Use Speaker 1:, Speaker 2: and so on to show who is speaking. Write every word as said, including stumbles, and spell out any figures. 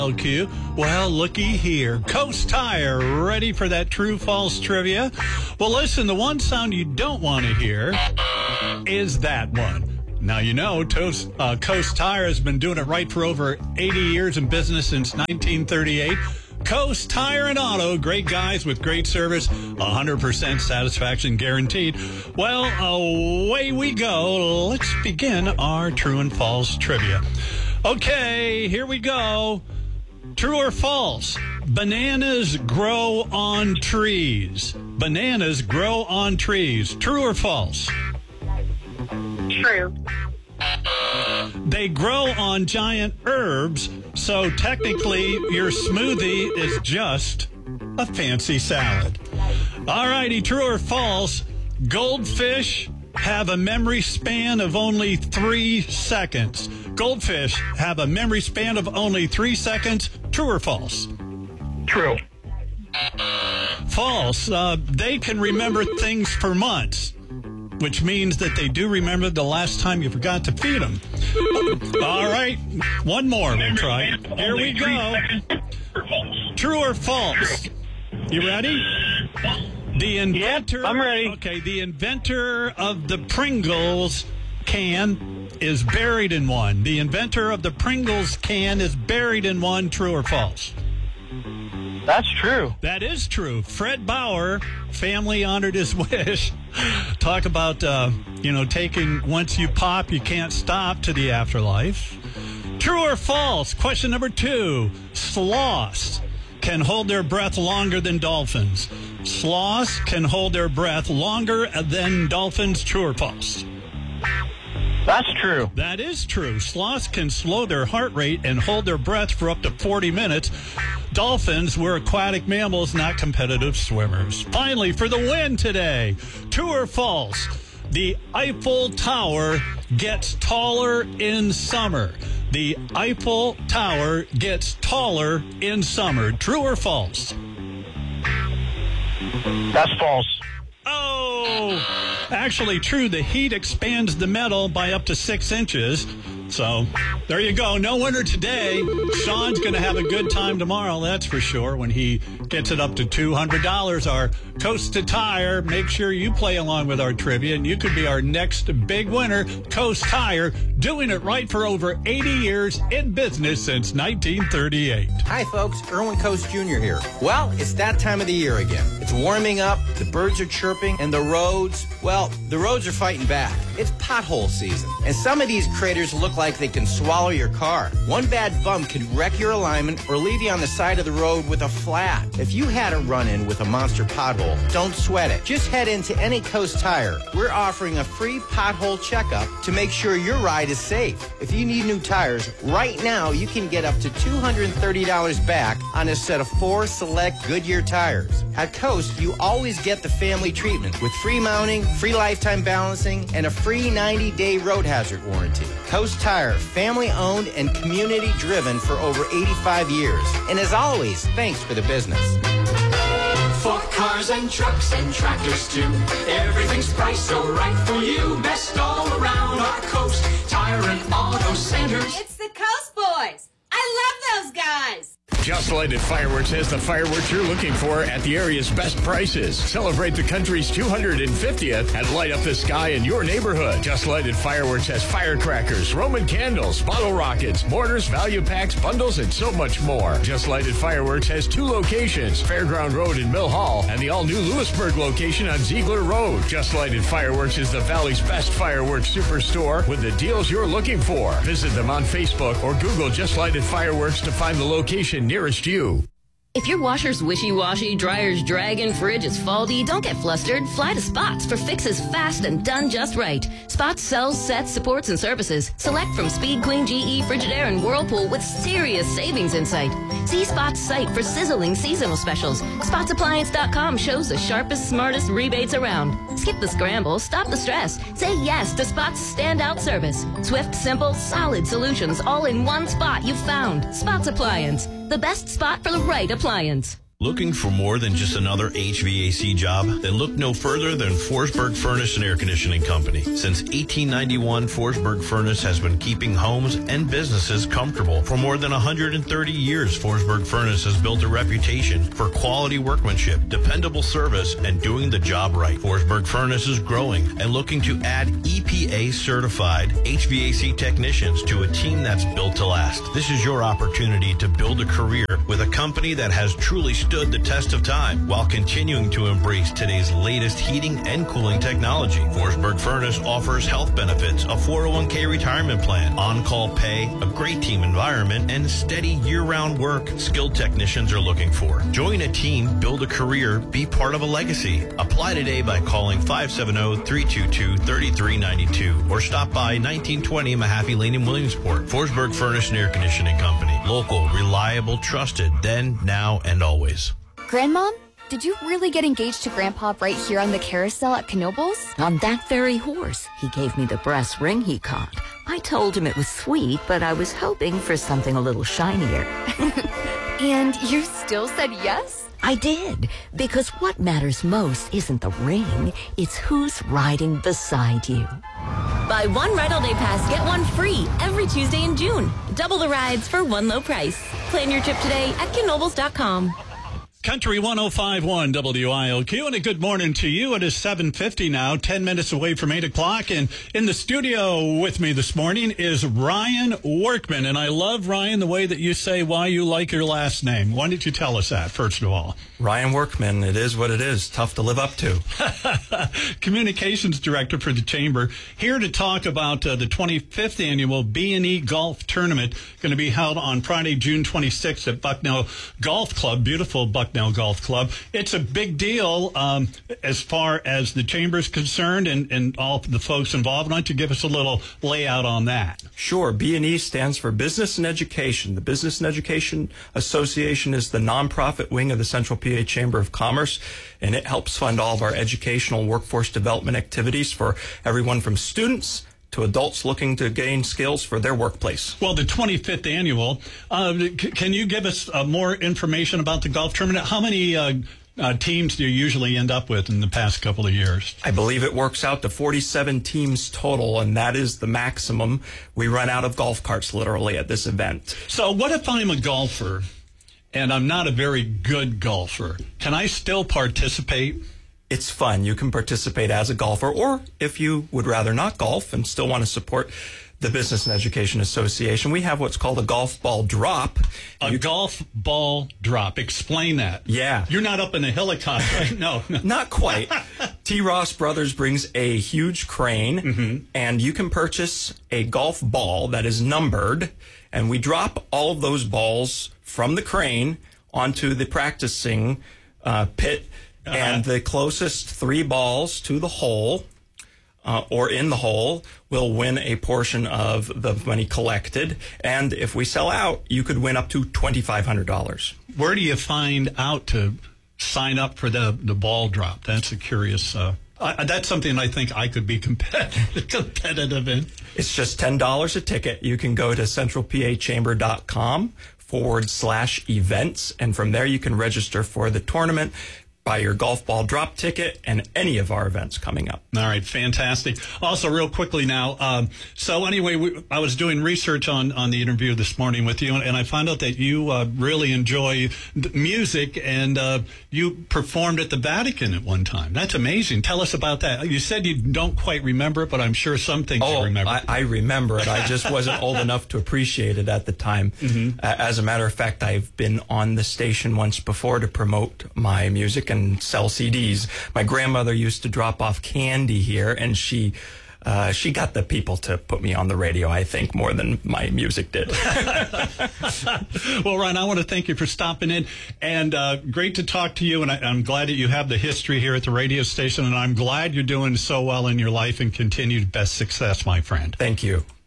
Speaker 1: L Q. Well, looky here. Coast Tire, ready for that true-false trivia? Well, listen, the one sound you don't want to hear is that one. Now, you know, Toast, uh, Coast Tire has been doing it right for over eighty years in business since nineteen thirty-eight. Coast Tire and Auto, great guys with great service, one hundred percent satisfaction guaranteed. Well, away we go. Let's begin our true and false trivia. Okay, here we go. True or false? Bananas grow on trees. Bananas grow on trees. True or false?
Speaker 2: True.
Speaker 1: They grow on giant herbs, so technically your smoothie is just a fancy salad. All righty, true or false? Goldfish have a memory span of only three seconds. Goldfish have a memory span of only three seconds. True or false?
Speaker 2: True.
Speaker 1: False. Uh, they can remember things for months, which means that they do remember the last time you forgot to feed them. All right, one more we'll try. Here we go. True or false? You ready? The inventor.
Speaker 2: Yep, I'm ready.
Speaker 1: Okay, the inventor of the Pringles can is buried in one. The inventor of the Pringles can is buried in one. True or false?
Speaker 2: That's true.
Speaker 1: That is true. Fred Bauer, family honored his wish. Talk about, uh, you know, taking once you pop, you can't stop to the afterlife. True or false? Question number two. Sloths can hold their breath longer than dolphins. Sloths can hold their breath longer than dolphins. True or false?
Speaker 2: That's true.
Speaker 1: That is true. Sloths can slow their heart rate and hold their breath for up to forty minutes. Dolphins were aquatic mammals, not competitive swimmers. Finally, for the win today, true or false? The Eiffel Tower gets taller in summer. The Eiffel Tower gets taller in summer. True or false?
Speaker 2: That's false.
Speaker 1: Oh, actually true. The heat expands the metal by up to six inches. So there you go. No winner today. Sean's going to have a good time tomorrow, that's for sure, when he gets it up to two hundred dollars. Our Coast Tire. Make sure you play along with our trivia, and you could be our next big winner. Coast Tire, doing it right for over eighty years in business since nineteen thirty-eight.
Speaker 3: Hi, folks. Erwin Coast Junior here. Well, it's that time of the year again. It's warming up, the birds are chirping, and the roads, well, the roads are fighting back. It's pothole season, and some of these craters look like they can swallow your car. One bad bump can wreck your alignment or leave you on the side of the road with a flat. If you had a run-in with a monster pothole, don't sweat it. Just head into any Coast Tire. We're offering a free pothole checkup to make sure your ride is safe. If you need new tires, right now you can get up to two hundred thirty dollars back on a set of four select Goodyear tires. At Coast, you always get the family treatment with free mounting, free lifetime balancing, and a free ninety day road hazard warranty. Coast Tire, family-owned and community-driven for over eighty-five years. And as always, thanks for the business.
Speaker 4: For cars and trucks and tractors too, everything's priced so right for you. Best all around our Coast Tire and Auto Centers.
Speaker 5: It's the Coast Boys. I love those guys.
Speaker 6: Just Lighted Fireworks has the fireworks you're looking for at the area's best prices. Celebrate the country's two hundred fiftieth and light up the sky in your neighborhood. Just Lighted Fireworks has firecrackers, Roman candles, bottle rockets, mortars, value packs, bundles, and so much more. Just Lighted Fireworks has two locations, Fairground Road in Mill Hall and the all-new Lewisburg location on Ziegler Road. Just Lighted Fireworks is the Valley's best fireworks superstore with the deals you're looking for. Visit them on Facebook or Google Just Lighted Fireworks to find the location nearest you.
Speaker 7: If your washer's wishy-washy, dryer's dragging, fridge is faulty, don't get flustered. Fly to Spots for fixes fast and done just right. Spots sells, sets, supports, and services. Select from Speed Queen, G E, Frigidaire, and Whirlpool with serious savings in sight. See Spots' site for sizzling seasonal specials. Spots Appliance dot com shows the sharpest, smartest rebates around. Skip the scramble, stop the stress. Say yes to Spots' standout service. Swift, simple, solid solutions all in one spot you've found. Spots Appliance, the best spot for the right appliance.
Speaker 8: Looking for more than just another H V A C job? Then look no further than Forsberg Furnace and Air Conditioning Company. Since eighteen ninety-one, Forsberg Furnace has been keeping homes and businesses comfortable. For more than one hundred thirty years, Forsberg Furnace has built a reputation for quality workmanship, dependable service, and doing the job right. Forsberg Furnace is growing and looking to add E P A certified H V A C technicians to a team that's built to last. This is your opportunity to build a career with a company that has truly stood the test of time while continuing to embrace today's latest heating and cooling technology. Forsberg Furnace offers health benefits, a four oh one k retirement plan, on-call pay, a great team environment, and steady year-round work skilled technicians are looking for. Join a team, build a career, be part of a legacy. Apply today by calling five seven zero, three two two, three three nine two or stop by nineteen twenty Mahaffey Lane in Williamsport. Forsberg Furnace and Air Conditioning Company. Local, reliable, trusted, then, now, and always.
Speaker 9: Grandmom, did you really get engaged to Grandpa right here on the carousel at Knoebels?
Speaker 10: On that very horse. He gave me the brass ring he caught. I told him it was sweet, but I was hoping for something a little shinier.
Speaker 9: And you still said yes?
Speaker 10: I did, because what matters most isn't the ring, it's who's riding beside you.
Speaker 7: Buy one Ride All Day Pass, get one free every Tuesday in June. Double the rides for one low price. Plan your trip today at knoebels dot com.
Speaker 1: Country one oh five point one W I L Q, and a good morning to you. It is seven fifty now, ten minutes away from eight o'clock, and in the studio with me this morning is Ryan Workman, and I love, Ryan, the way that you say why you like your last name. Why don't you tell us that, first of all?
Speaker 11: Ryan Workman, it is what it is. Tough to live up to.
Speaker 1: Communications Director for the Chamber, here to talk about uh, the twenty-fifth annual B and E Golf Tournament, going to be held on Friday, June twenty-sixth at Bucknell Golf Club, beautiful Bucknell Golf Club. It's a big deal um, as far as the Chamber's concerned and, and all the folks involved. Why don't you give us a little layout on that?
Speaker 11: Sure. B and E stands for Business and Education. The Business and Education Association is the nonprofit wing of the Central P A Chamber of Commerce, and it helps fund all of our educational workforce development activities for everyone from students to adults looking to gain skills for their workplace.
Speaker 1: Well, the twenty-fifth annual, uh, c- can you give us uh, more information about the golf tournament? How many uh, uh, teams do you usually end up with in the past couple of years?
Speaker 11: I believe it works out to forty-seven teams total, and that is the maximum. We run out of golf carts literally at this event.
Speaker 1: So what if I'm a golfer and I'm not a very good golfer? Can I still participate?
Speaker 11: It's fun. You can participate as a golfer, or if you would rather not golf and still want to support the Business and Education Association, we have what's called a golf ball drop.
Speaker 1: A
Speaker 11: you,
Speaker 1: golf ball drop. Explain that.
Speaker 11: Yeah.
Speaker 1: You're not up in a helicopter. No. no.
Speaker 11: Not quite. T. Ross Brothers brings a huge crane, mm-hmm. and you can purchase a golf ball that is numbered, and we drop all of those balls from the crane onto the practicing uh, pit. Uh-huh. And the closest three balls to the hole uh, or in the hole will win a portion of the money collected. And if we sell out, you could win up to twenty-five hundred dollars.
Speaker 1: Where do you find out to sign up for the, the ball drop? That's a curious... Uh, I, that's something I think I could be competitive, competitive in.
Speaker 11: It's just ten dollars a ticket. You can go to central p a chamber dot com forward slash events. And from there, you can register for the tournament, buy your golf ball drop ticket, and any of our events coming up.
Speaker 1: All right, fantastic. Also, real quickly now, um, so anyway, we, I was doing research on, on the interview this morning with you, and, and I found out that you uh, really enjoy music, and uh, you performed at the Vatican at one time. That's amazing. Tell us about that. You said you don't quite remember it, but I'm sure some things
Speaker 11: oh,
Speaker 1: you remember.
Speaker 11: I, I remember it. I just wasn't old enough to appreciate it at the time. Mm-hmm. Uh, as a matter of fact, I've been on the station once before to promote my music and sell C Ds. My grandmother used to drop off candy here, and she uh, she got the people to put me on the radio, I think, more than my music did.
Speaker 1: Well, Ryan, I want to thank you for stopping in, and uh, great to talk to you, and I, I'm glad that you have the history here at the radio station, and I'm glad you're doing so well in your life and continued best success, my friend.
Speaker 11: Thank you.